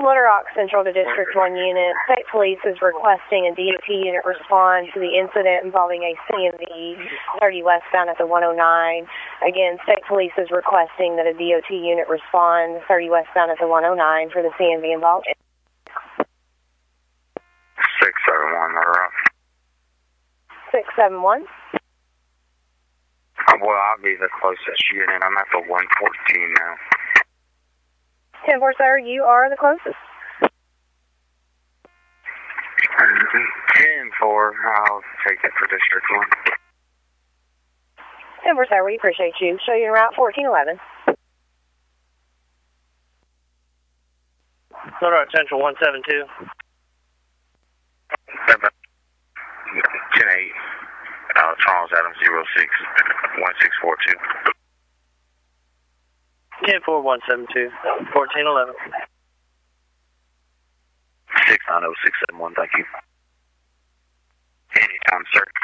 Little Rock Central to District 1 unit. State Police is requesting a DOT unit respond to the incident involving a CMV 30 westbound at the 109. Again, State Police is requesting that a DOT unit respond 30 westbound at the 109 for the CMV involved. 671, Little Rock. 671. Well, I'll be the closest unit. I'm at the 114 now. 10-4, sir, you are the closest. 10-4, I'll take it for District 1. 10-4, sir, we appreciate you. Show you en route 1411. Little Rock Central 172. 10-8. Charles Adams 06 1642. 10-4 172. 1411. 690 671, thank you. Anytime, sir.